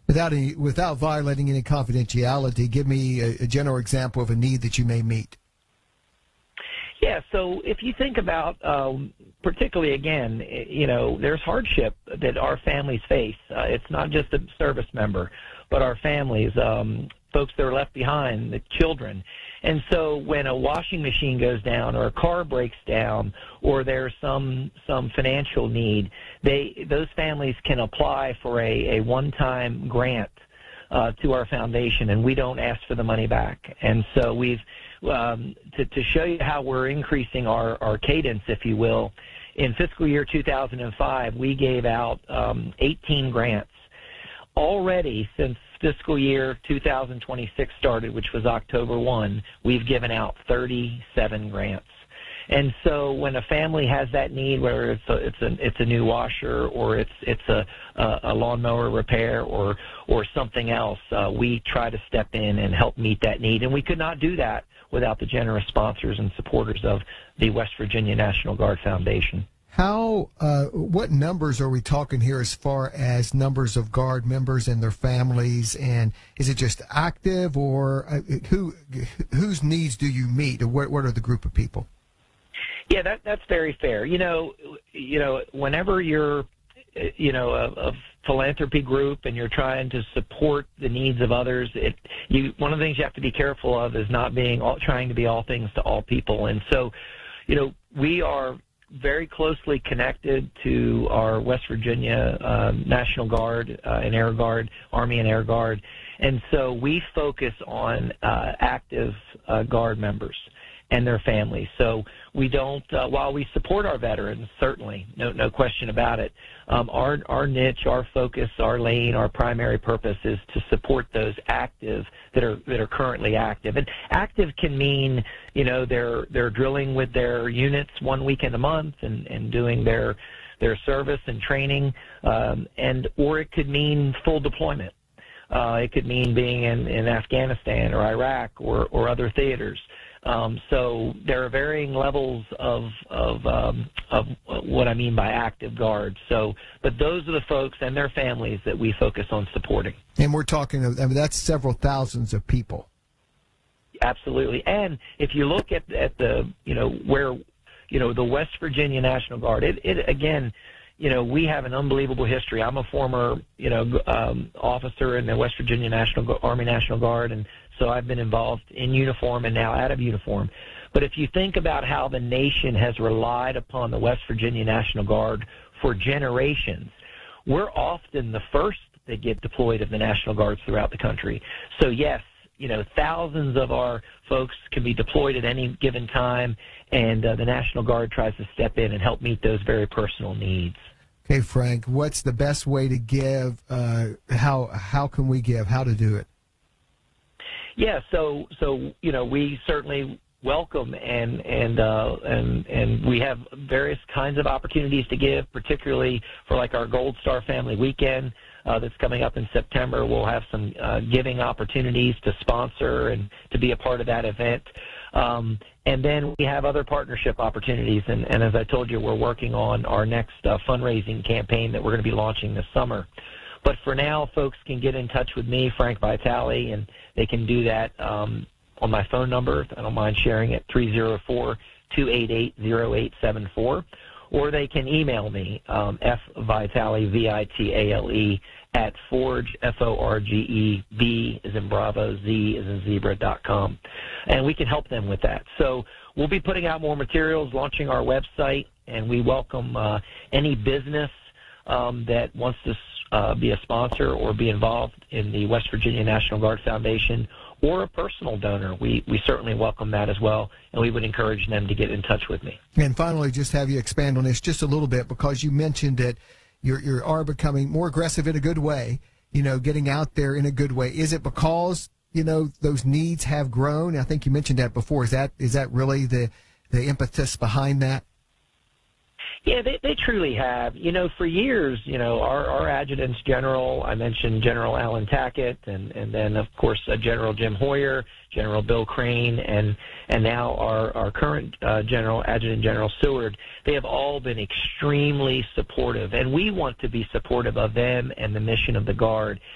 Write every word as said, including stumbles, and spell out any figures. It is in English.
Without any, without violating any confidentiality, give me a, a general example of a need that you may meet. Yeah, so if you think about, um, particularly again, you know, there's hardship that our families face. Uh, it's not just a service member, but our families, um, folks that are left behind, the children. And so when a washing machine goes down or a car breaks down or there's some some financial need, they those families can apply for a, a one-time grant uh, to our foundation, and we don't ask for the money back. And so we've um, to, to show you how we're increasing our, our cadence, if you will, in fiscal year two thousand five, we gave out um, eighteen grants. Already, since fiscal year two thousand twenty-six started, which was October first, we've given out thirty-seven grants. And so when a family has that need, whether it's a, it's a, it's a new washer or it's it's a, a, a lawnmower repair or or something else, uh, we try to step in and help meet that need. And we could not do that without the generous sponsors and supporters of the West Virginia National Guard Foundation. How, uh, what numbers are we talking here as far as numbers of Guard members and their families? And is it just active, or uh, who, whose needs do you meet? Or what, what are the group of people? Yeah, that, that's very fair. You know, you know, whenever you're, you know, a, a philanthropy group and you're trying to support the needs of others, it, you, one of the things you have to be careful of is not being all, trying to be all things to all people. And so, you know, we are very closely connected to our West Virginia uh, National Guard uh, and Air Guard, Army and Air Guard, and so we focus on uh, active uh, Guard members and their families. So we don't, uh, while we support our veterans, certainly, no, no question about it, um, our, our niche, our focus, our lane, our primary purpose is to support those active that are that are currently active. And active can mean, you know, they're they're drilling with their units one weekend a month and, and doing their their service and training, um, and or it could mean full deployment. Uh, it could mean being in, in Afghanistan or Iraq or, or other theaters. Um, so there are varying levels of of, um, of what I mean by active guards. So, but those are the folks and their families that we focus on supporting. And we're talking, I mean, that's several thousands of people. Absolutely. And if you look at at the, you know, where, you know, the West Virginia National Guard, it, it again, you know, we have an unbelievable history. I'm a former, you know, um, officer in the West Virginia National Army National Guard, and so I've been involved in uniform and now out of uniform. But if you think about how the nation has relied upon the West Virginia National Guard for generations, we're often the first that get deployed of the National Guards throughout the country. So, yes, you know, thousands of our folks can be deployed at any given time, and uh, the National Guard tries to step in and help meet those very personal needs. Okay, Frank, what's the best way to give? Uh, how how can we give? How to do it? Yeah, so so you know, we certainly welcome and and uh, and and we have various kinds of opportunities to give, particularly for like our Gold Star Family Weekend uh, that's coming up in September. We'll have some uh, giving opportunities to sponsor and to be a part of that event. Um, and then we have other partnership opportunities, and, and as I told you, we're working on our next uh, fundraising campaign that we're going to be launching this summer. But for now, folks can get in touch with me, Frank Vitale, and they can do that um, on my phone number. I don't mind sharing it, three oh four, two eight eight, oh eight seven four. Or they can email me, um, fvitale, V I T A L E, at forge, F O R G E, B as in Bravo, Z as in Zebra dot com. And we can help them with that. So we'll be putting out more materials, launching our website, and we welcome uh, any business um, that wants to uh, be a sponsor or be involved in the West Virginia National Guard Foundation, or a personal donor. We, we certainly welcome that as well, and we would encourage them to get in touch with me. And finally, just have you expand on this just a little bit, because you mentioned that you you are becoming more aggressive in a good way, you know, getting out there in a good way. Is it because, you know, those needs have grown? I think you mentioned that before. Is that is that really the, the impetus behind that? Yeah, they, they truly have. You know, for years, you know, our, our adjutants general, I mentioned General Alan Tackett, and, and then, of course, uh, General Jim Hoyer, General Bill Crane, and and now our, our current uh, General, Adjutant General Seward. They have all been extremely supportive, and we want to be supportive of them and the mission of the Guard.